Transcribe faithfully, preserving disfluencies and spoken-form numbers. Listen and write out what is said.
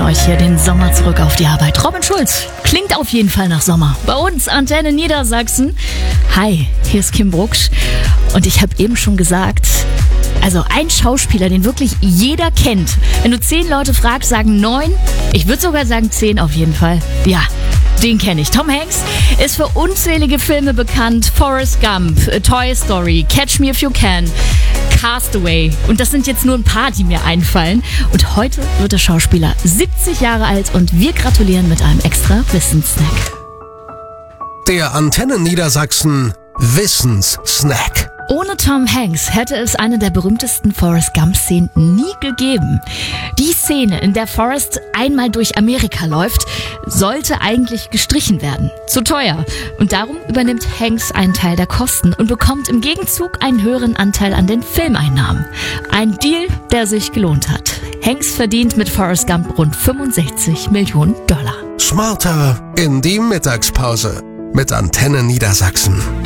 euch hier den Sommer zurück auf die Arbeit. Robin Schulz, klingt auf jeden Fall nach Sommer. Bei uns Antenne Niedersachsen. Hi, hier ist Kim Brucksch und ich habe eben schon gesagt, also ein Schauspieler, den wirklich jeder kennt. Wenn du zehn Leute fragst, sagen neun, ich würde sogar sagen zehn auf jeden Fall. Ja, den kenne ich. Tom Hanks ist für unzählige Filme bekannt. Forrest Gump, Toy Story, Catch Me If You Can, Castaway. Und das sind jetzt nur ein paar, die mir einfallen. Und heute wird der Schauspieler siebzig Jahre alt und wir gratulieren mit einem extra Wissenssnack. Der Antenne Niedersachsen Wissenssnack. Ohne Tom Hanks hätte es eine der berühmtesten Forrest Gump-Szenen nie gegeben. Die Szene, in der Forrest einmal durch Amerika läuft, sollte eigentlich gestrichen werden. Zu teuer. Und darum übernimmt Hanks einen Teil der Kosten und bekommt im Gegenzug einen höheren Anteil an den Filmeinnahmen. Ein Deal, der sich gelohnt hat. Hanks verdient mit Forrest Gump rund fünfundsechzig Millionen Dollar. Smarter in die Mittagspause mit Antenne Niedersachsen.